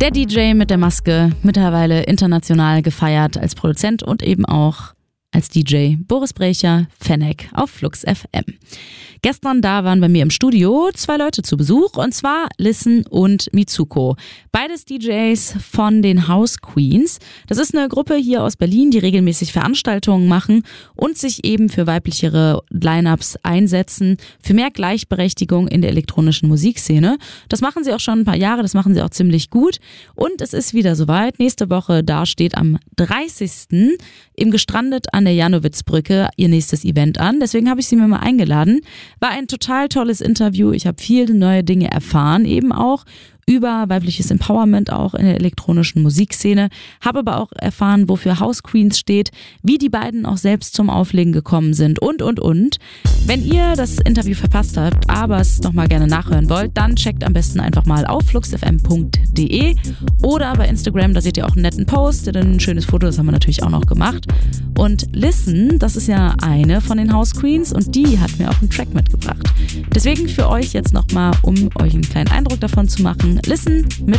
Der DJ mit der Maske, mittlerweile international gefeiert als Produzent und eben auch als DJ, Boris Brejcha, Fennec auf Flux FM. Gestern da waren bei mir im Studio 2 Leute zu Besuch, und zwar Listen und Mitsuko. Beides DJs von den House Queens. Das ist eine Gruppe hier aus Berlin, die regelmäßig Veranstaltungen machen und sich eben für weiblichere Lineups einsetzen, für mehr Gleichberechtigung in der elektronischen Musikszene. Das machen sie auch schon ein paar Jahre, das machen sie auch ziemlich gut. Und es ist wieder soweit. Nächste Woche, da steht am 30. im Gestrandet an der Janowitzbrücke ihr nächstes Event an. Deswegen habe ich sie mir mal eingeladen. War ein total tolles Interview. Ich habe viele neue Dinge erfahren, eben auch über weibliches Empowerment auch in der elektronischen Musikszene. Habe aber auch erfahren, wofür House Queens steht, wie die beiden auch selbst zum Auflegen gekommen sind und. Wenn ihr das Interview verpasst habt, aber es nochmal gerne nachhören wollt, dann checkt am besten einfach mal auf fluxfm.de oder bei Instagram, da seht ihr auch einen netten Post, ein schönes Foto, das haben wir natürlich auch noch gemacht. Und Listen, das ist ja eine von den House Queens und die hat mir auch einen Track mitgebracht. Deswegen für euch jetzt nochmal, um euch einen kleinen Eindruck davon zu machen, Listen mit